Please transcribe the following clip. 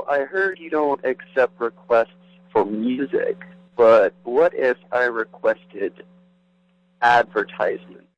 I heard you don't accept requests for music, but what if I requested advertisements